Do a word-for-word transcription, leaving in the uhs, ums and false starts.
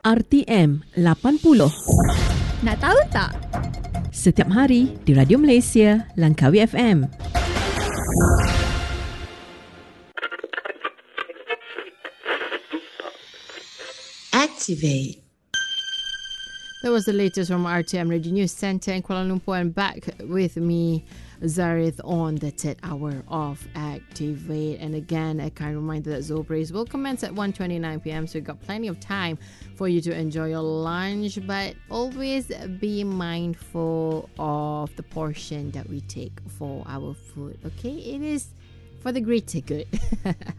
R T M lapan puluh. Nak tahu tak? Setiap hari di Radio Malaysia, Langkawi F M. Activate. That was the latest from R T M Radio News Centre in Kuala Lumpur, and back with me, Zarith, on the third hour of Activate. And again, a kind reminder that Zoe Brace will commence at one twenty-nine p.m, so you've got plenty of time for you to enjoy your lunch, but always be mindful of the portion that we take for our food, okay? It is for the greater good.